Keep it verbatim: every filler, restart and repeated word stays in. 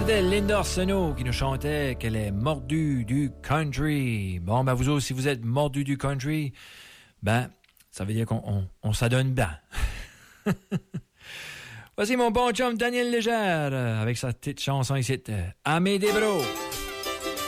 C'était Linda Arsenault qui nous chantait qu'elle est mordue du country. Bon, ben vous autres, si vous êtes mordus du country, ben, ça veut dire qu'on on, on s'adonne bien. Voici mon bon chum Daniel Légère avec sa petite chanson ici, Amé des Bros.